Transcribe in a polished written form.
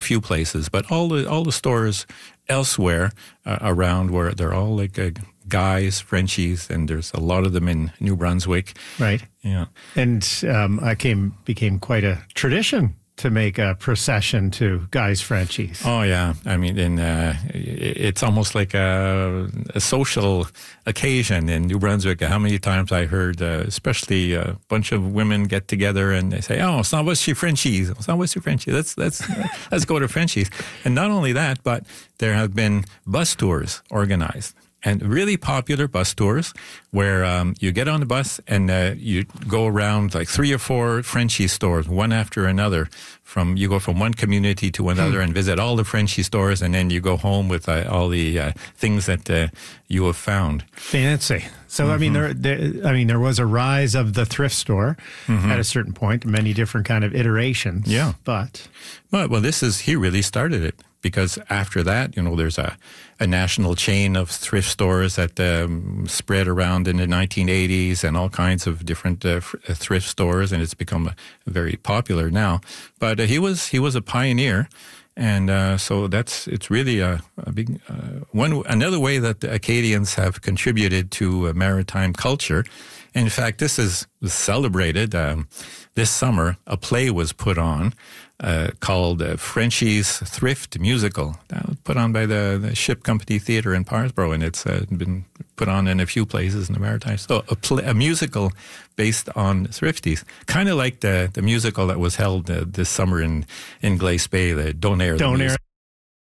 few places, but all the stores elsewhere around where they're all like Guys, Frenchies, and there's a lot of them in New Brunswick. Right. Yeah. And became quite a tradition to make a procession to Guy's Frenchies. Oh, yeah. I mean, it's almost like a social occasion in New Brunswick. How many times I heard, especially a bunch of women get together and they say, "Oh, it's not what's your Frenchies? It's not what's your Frenchies? Let's go to Frenchies." And not only that, but there have been bus tours organized. And really popular bus tours where you get on the bus and you go around like 3 or 4 Frenchie stores, one after another. You go from one community to another and visit all the Frenchie stores, and then you go home with all the things that you have found. Fancy. So, I mean, there was a rise of the thrift store at a certain point, many different kind of iterations. Yeah. But well, he really started it. Because after that, there's a national chain of thrift stores that spread around in the 1980s, and all kinds of different thrift stores, and it's become very popular now. But he was a pioneer, and so it's really a big another way that the Acadians have contributed to maritime culture. In fact, this is celebrated this summer. A play was put on called Frenchie's Thrift Musical, put on by the Ship Company Theatre in Parsboro, and it's been put on in a few places in the Maritimes. So a musical based on Thrifties, kind of like the musical that was held this summer in Glace Bay, the Donair.